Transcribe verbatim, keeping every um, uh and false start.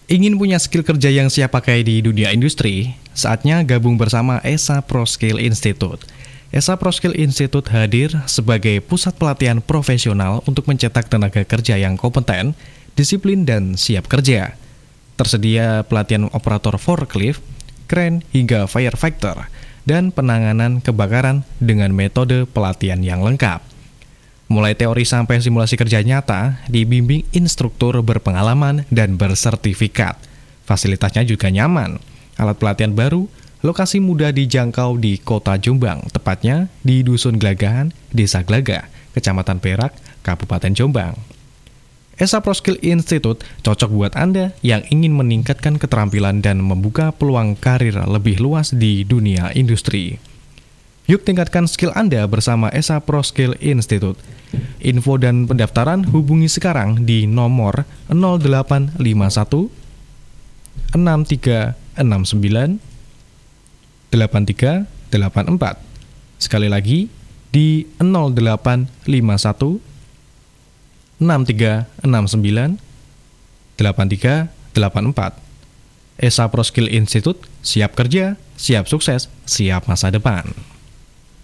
Ingin punya skill kerja yang siap pakai di dunia industri? Saatnya gabung bersama E S A ProSkill Institute. E S A ProSkill Institute hadir sebagai pusat pelatihan profesional untuk mencetak tenaga kerja yang kompeten, disiplin, dan siap kerja. Tersedia pelatihan operator forklift, kren, hingga firefighter, dan penanganan kebakaran dengan metode pelatihan yang lengkap. Mulai teori sampai simulasi kerja nyata, dibimbing instruktur berpengalaman dan bersertifikat. Fasilitasnya juga nyaman. Alat pelatihan baru, lokasi mudah dijangkau di kota Jombang, tepatnya di Dusun Glagahan, Desa Glaga, Kecamatan Perak, Kabupaten Jombang. E S A ProSkill Institute cocok buat Anda yang ingin meningkatkan keterampilan dan membuka peluang karir lebih luas di dunia industri. Yuk tingkatkan skill Anda bersama E S A ProSkill Institute. Info dan pendaftaran hubungi sekarang di nomor nol delapan lima satu enam tiga enam sembilan delapan tiga delapan empat. Sekali lagi di nol delapan lima satu enam tiga enam sembilan delapan tiga delapan empat. E S A ProSkill Institute, siap kerja, siap sukses, siap masa depan.